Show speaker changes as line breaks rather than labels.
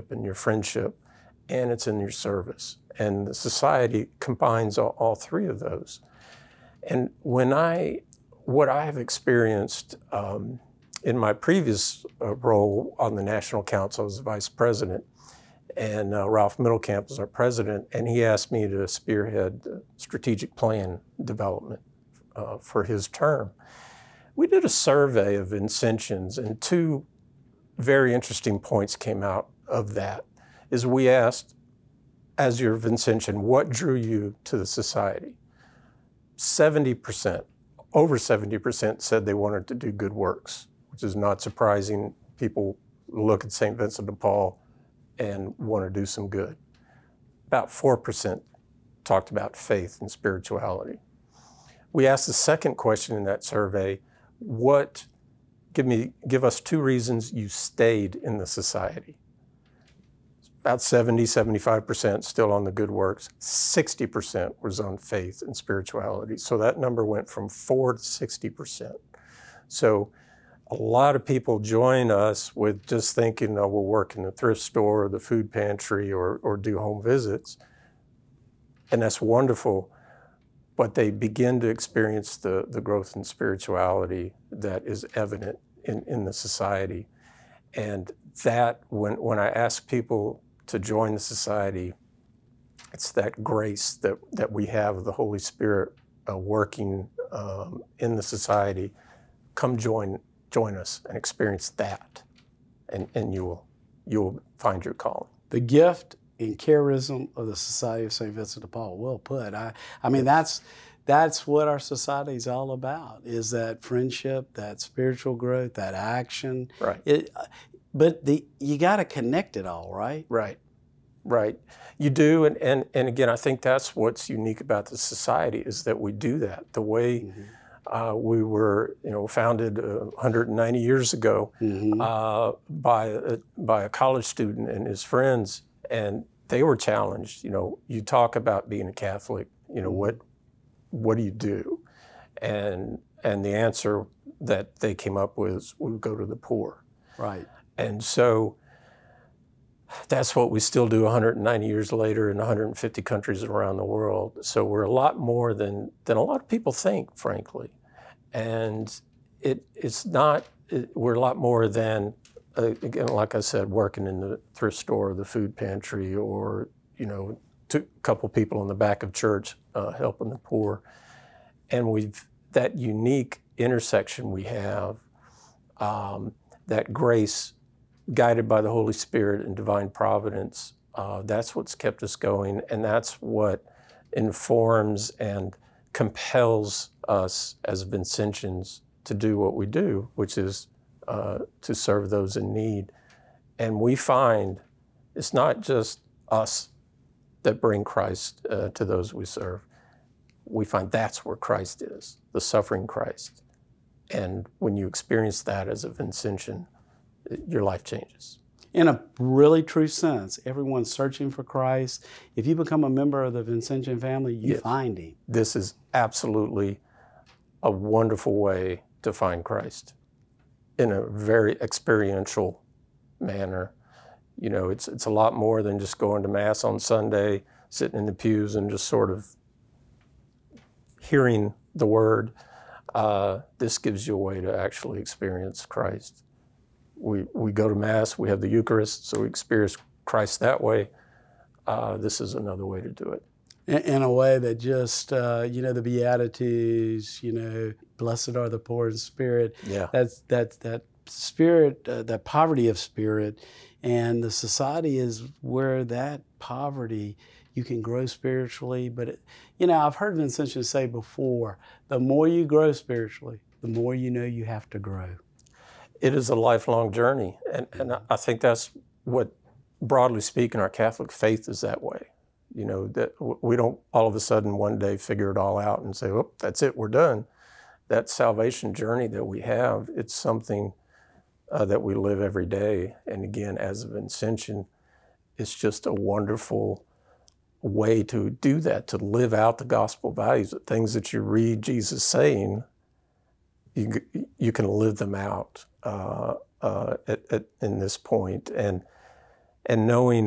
fellowship and your friendship, and it's in your service. And the society combines all three of those. And what I have experienced in my previous role on the National Council as vice president, and Ralph Middlecamp was our president, and he asked me to spearhead the strategic plan development for his term. We did a survey of Vincentians, and two very interesting points came out of that. Is we asked, as your Vincentian, what drew you to the society? 70%, over 70% said they wanted to do good works, which is not surprising. People look at St. Vincent de Paul and want to do some good. About 4% talked about faith and spirituality. We asked the second question in that survey, give us 2 reasons you stayed in the society. About 75% still on the good works. 60% was on faith and spirituality. So that number went from 4 to 60%. So a lot of people join us with just thinking, oh, we'll work in the thrift store or the food pantry or do home visits. And that's wonderful. But they begin to experience the growth in spirituality that is evident in the society. And that, when I ask people to join the society, it's that grace that we have of the Holy Spirit working in the society. Come join us and experience that, and you will find your calling.
The gift and charism of the Society of St. Vincent de Paul. Well put. I mean, that's what our society is all about, is that friendship, that spiritual growth, that action.
Right.
But you got to connect it all, right?
Right. You do, and again, I think that's what's unique about the society, is that we do that. The way we were, founded 190 years ago by a college student and his friends, and they were challenged. You talk about being a Catholic. What do you do? And the answer that they came up with is, we go to the poor.
Right.
And so that's what we still do 190 years later in 150 countries around the world. So we're a lot more than a lot of people think, frankly. And we're a lot more than, again, like I said, working in the thrift store or the food pantry, or, a couple people in the back of church helping the poor. And that unique intersection we have, that grace guided by the Holy Spirit and divine providence, that's what's kept us going, and that's what informs and compels us as Vincentians to do what we do, which is to serve those in need. And we find it's not just us that bring Christ to those we serve. We find that's where Christ is, the suffering Christ. And when you experience that as a Vincentian, your life changes.
In a really true sense, everyone's searching for Christ. If you become a member of the Vincentian family, you find Him.
This is absolutely a wonderful way to find Christ in a very experiential manner. It's a lot more than just going to Mass on Sunday, sitting in the pews and just sort of hearing the Word. This gives you a way to actually experience Christ. We go to Mass, we have the Eucharist, so we experience Christ that way. This is another way to do it.
In a way that just, the Beatitudes, blessed are the poor in spirit.
Yeah.
That spirit, that poverty of spirit, and the society is where that poverty, you can grow spiritually. But, I've heard Vincentians say before, the more you grow spiritually, the more you have to grow.
It is a lifelong journey, and I think that's what, broadly speaking, our Catholic faith is that way. That we don't all of a sudden one day figure it all out and say, oh, that's it, we're done. That salvation journey that we have, it's something that we live every day. And again, as a Vincentian, it's just a wonderful way to do that, to live out the gospel values, the things that you read Jesus saying, you can live them out in this point. And and knowing